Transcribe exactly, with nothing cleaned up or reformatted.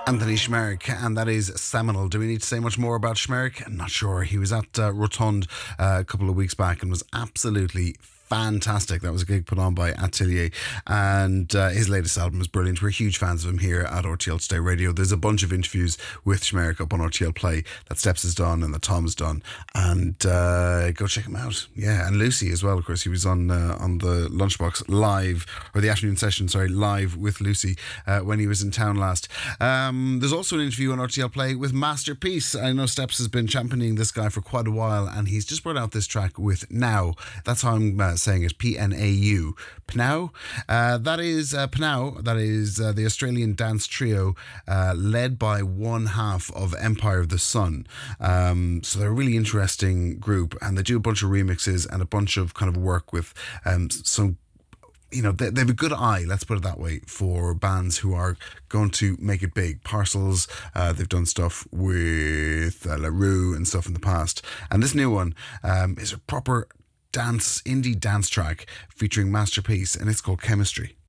Anthony Schmerich, and that is seminal. Do we need to say much more about Schmerich? I'm not sure. He was at uh, Rotund uh, a couple of weeks back and was absolutely fantastic. That was a gig put on by Atelier, and uh, his latest album is brilliant. We're huge fans of him here at R T L Today Radio. There's a bunch of interviews with Schmerich up on R T L Play that Steps has done and that Tom has done, and uh, go check him out. Yeah, and Lucy as well, of course. He was on uh, on the Lunchbox live, or the afternoon session, sorry, live with Lucy uh, when he was in town last. Um, there's also an interview on R T L Play with Masterpiece. I know Steps has been championing this guy for quite a while, and he's just brought out this track with Now. That's how I'm uh, saying it, P N A U. Pnau. Uh, that is uh, Pnau. That is uh, the Australian dance trio uh, led by one half of Empire of the Sun. Um, so they're a really interesting group, and they do a bunch of remixes and a bunch of kind of work with um, some, you know, they, they have a good eye, let's put it that way, for bands who are going to make it big. Parcels, uh, they've done stuff with uh, La Rue and stuff in the past. And this new one um, is a proper dance, indie dance track featuring Masterpiece, and it's called Chemistry.